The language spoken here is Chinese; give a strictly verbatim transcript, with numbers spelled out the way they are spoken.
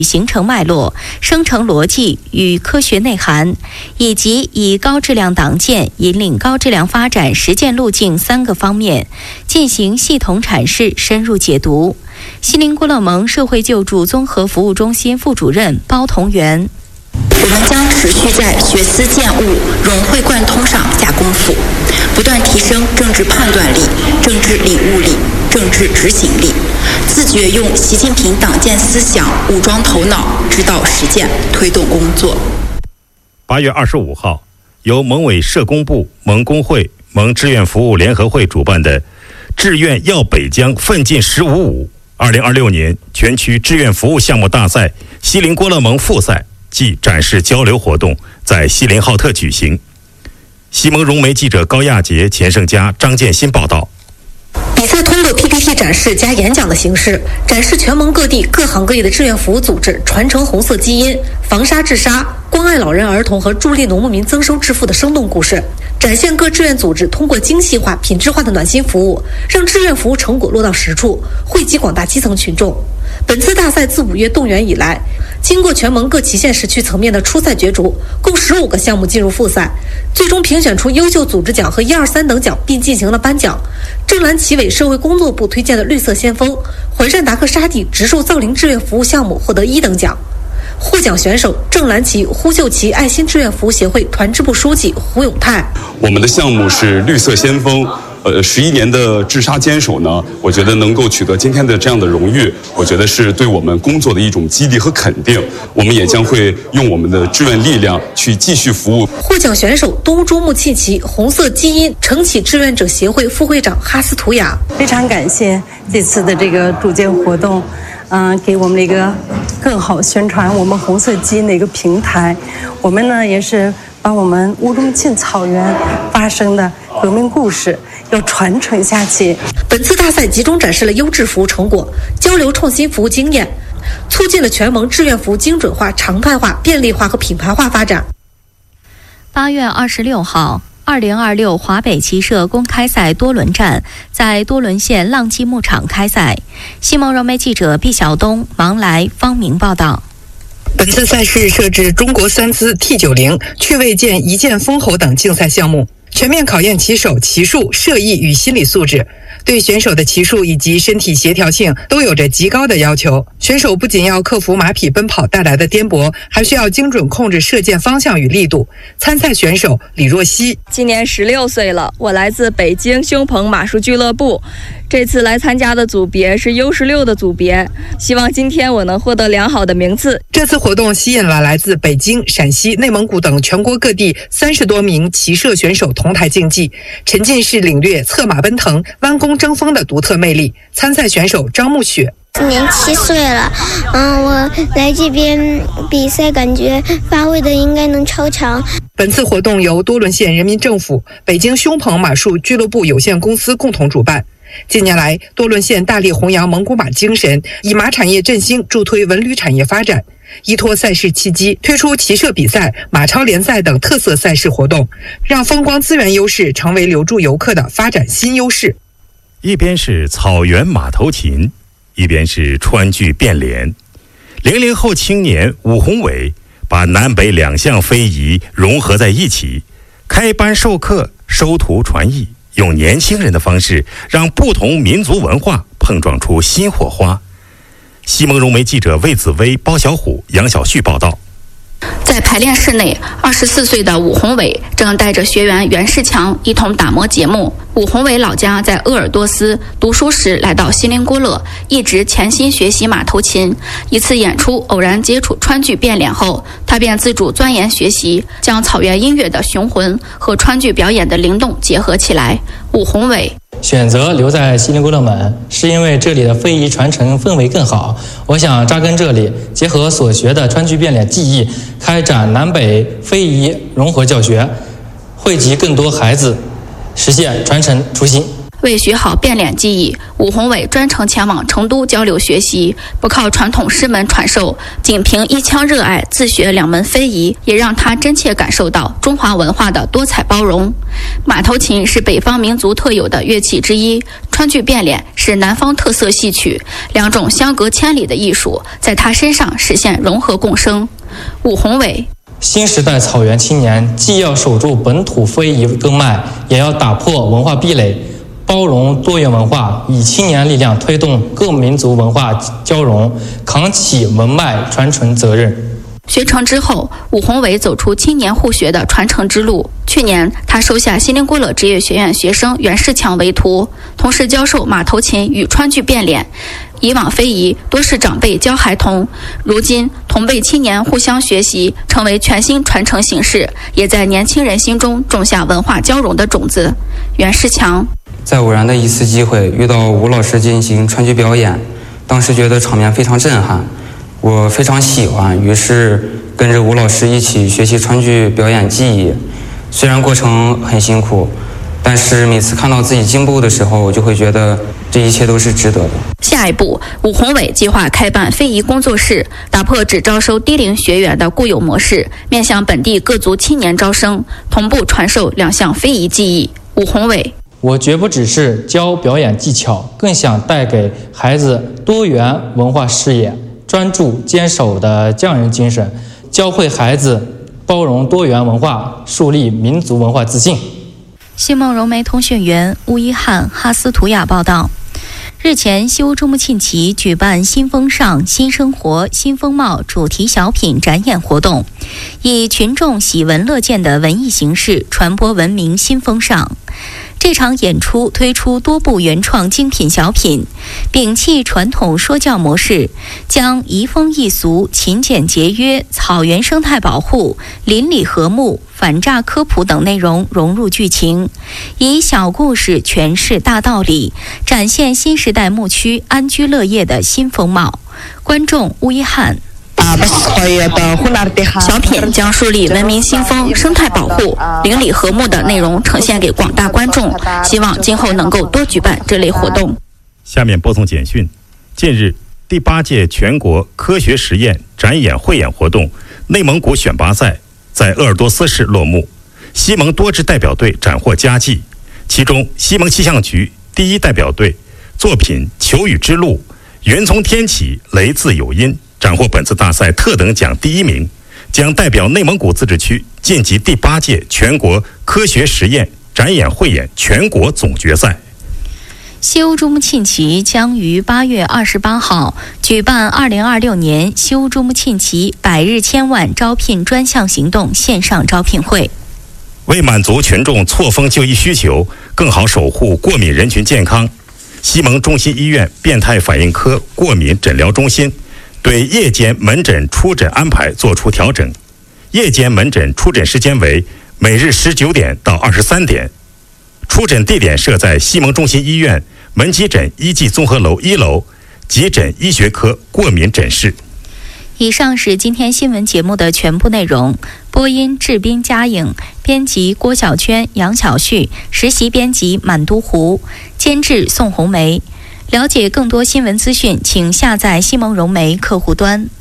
形成脉络、生成逻辑与科学内涵，以及以高质量党建引领高质量发展实践路径三个方面进行系统阐释、深入解读。锡林郭勒盟社会救助综合服务中心副主任包同元： 我们将持续在学思践悟、融会贯通上下功夫，不断提升政治判断力、政治领悟力、政治执行力，自觉用习近平党建思想武装头脑，指导实践，推动工作。 八月二十五号，由盟委社工部、盟工会、盟志愿服务联合会主办的“志愿耀北疆，奋进十五五”二零二六年全区志愿服务项目大赛锡林郭勒盟复赛暨展示交流活动在锡林浩特举行。西盟融媒记者高亚杰、钱胜佳、张建新报道。 比赛通过 P P T 展示加演讲的形式，展示全盟各地各行各业的志愿服务组织传承红色基因、防沙治沙、关爱老人儿童和助力农牧民增收致富的生动故事，展现各志愿组织通过精细化、品质化的暖心服务，让志愿服务成果落到实处，惠及广大基层群众。本次大赛自五月动员以来，经过全盟各旗县市区层面的初赛角逐，共十五个项目进入复赛，最终评选出优秀组织奖和一二三等奖，并进行了颁奖。正蓝旗委社会工作部推荐的绿色先锋环善达克沙地植树造林志愿服务项目获得一等奖。获奖选手正蓝旗呼救旗爱心志愿服务协会团支部书记胡永泰。 我们的项目是绿色先锋。呃，十一年的治沙坚守呢，我觉得能够取得今天的这样的荣誉，我觉得是对我们工作的一种激励和肯定。我们也将会用我们的志愿力量去继续服务。 获奖选手东珠穆契奇红色基因承启志愿者协会副会长哈斯图雅。 非常感谢这次的这个组建活动，嗯、呃，给我们的一个更好宣传我们红色基因的一个平台。我们呢也是把我们乌鲁木齐草原发生的革命故事要传承下去。 本次大赛集中展示了优质服务成果，交流创新服务经验，促进了全盟志愿服务精准化、常态化、便利化和品牌化发展。 八月二十六号，二零二六华北骑射公开赛多伦站在多伦县浪迹牧场开赛。西盟融媒记者毕晓东、王来、方明报道。 本次赛事设置中国三姿 T 九十、趣味剑、一剑封喉等竞赛项目，全面考验骑手骑术、射艺与心理素质，对选手的骑术以及身体协调性都有着极高的要求。选手不仅要克服马匹奔跑带来的颠簸，还需要精准控制射箭方向与力度。参赛选手李若曦今年十六岁了，我来自北京胸鹏马术俱乐部，这次来参加的组别是 U 十六 的组别，希望今天我能获得良好的名次。 这次活动吸引了来自北京、陕西、内蒙古等全国各地三十多名骑射选手同台竞技，沉浸式领略策马奔腾、弯弓争锋的独特魅力。参赛选手张慕雪今年七岁了，嗯，我来这边比赛，感觉发挥的应该能超常。 本次活动由多伦县人民政府、北京胸鹏马术俱乐部有限公司共同主办。近年来，多伦县大力弘扬蒙古马精神，以马产业振兴助推文旅产业发展，依托赛事契机，推出骑射比赛、马超联赛等特色赛事活动，让风光资源优势成为留住游客的发展新优势。 一边是草原马头琴，一边是川剧变脸。零零后青年武宏伟把南北两项非遗融合在一起，开班授课，收徒传艺，用年轻人的方式让不同民族文化碰撞出新火花。西盟融媒记者魏子薇、包小虎、杨小旭报道。 在排练室内，二十四岁的武宏伟正带着学员袁世强一同打磨节目。武宏伟老家在鄂尔多斯，读书时来到锡林郭勒，一直潜心学习马头琴。一次演出偶然接触川剧变脸后，他便自主钻研学习，将草原音乐的雄浑和川剧表演的灵动结合起来。武宏伟选择留在锡林郭勒盟，是因为这里的非遗传承氛围更好。我想扎根这里，结合所学的川剧变脸技艺，开展南北非遗融合教学，惠及更多孩子，实现传承初心。 为学好变脸技艺，武宏伟专程前往成都交流学习，不靠传统师门传授，仅凭一腔热爱自学两门非遗，也让他真切感受到中华文化的多彩包容。马头琴是北方民族特有的乐器之一，川剧变脸是南方特色戏曲，两种相隔千里的艺术在他身上实现融合共生。武宏伟， 新时代草原青年既要守住本土非遗根脉，也要打破文化壁垒，包容多元文化，以青年力量推动各民族文化交融，扛起文脉传承责任。 学成之后，武宏伟走出青年互学的传承之路。去年，他收下锡林郭勒职业学院学生袁世强为徒，同时教授马头琴与川剧变脸。以往非遗多是长辈教孩童，如今同辈青年互相学习，成为全新传承形式，也在年轻人心中种下文化交融的种子。袁世强， 在偶然的一次机会遇到吴老师进行川剧表演，当时觉得场面非常震撼，我非常喜欢，于是跟着吴老师一起学习川剧表演技艺。虽然过程很辛苦，但是每次看到自己进步的时候，我就会觉得这一切都是值得的。 下一步，武宏伟计划开办非遗工作室，打破只招收低龄学员的固有模式，面向本地各族青年招生，同步传授两项非遗技艺。武宏伟， 我绝不只是教表演技巧，更想带给孩子多元文化视野，专注坚守的匠人精神，教会孩子包容多元文化，树立民族文化自信。 西孟融媒通讯员乌伊汉哈斯图雅报道，日前，西乌珠穆沁旗举办新风尚、新生活、新风貌主题小品展演活动，以群众喜闻乐见的文艺形式传播文明新风尚。这场演出推出多部原创精品小品，摒弃传统说教模式，将移风易俗、勤俭节约、草原生态保护、邻里和睦、反诈科普等内容融入剧情，以小故事诠释大道理，展现新时代牧区安居乐业的新风貌。观众乌伊汉， 小品将树立文明新风、生态保护、邻里和睦的内容呈现给广大观众，希望今后能够多举办这类活动。 下面播送简讯。近日，第八届全国科学实验展演汇演活动内蒙古选拔赛在鄂尔多斯市落幕，西蒙多支代表队斩获佳绩，其中西蒙气象局第一代表队作品《求雨之路》云从天起，雷自有因，斩获本次大赛特等奖第一名，将代表内蒙古自治区晋级第八届全国科学实验展演汇演全国总决赛。 西乌珠穆沁旗将于八月二十八号举办二零二六年西乌珠穆沁旗百日千万招聘专项行动线上招聘会。 为满足群众错峰就医需求，更好守护过敏人群健康，西蒙中心医院变态反应科过敏诊疗中心对夜间门诊出诊安排作出调整，夜间门诊出诊时间为每日十九点到二十三点，出诊地点设在西蒙中心医院门急诊一技综合楼一楼急诊医学科过敏诊室。 以上是今天新闻节目的全部内容。播音志斌、嘉颖，编辑郭小娟、杨小旭，实习编辑满都湖，监制宋红梅。了解更多新闻资讯，请下载西蒙融媒客户端。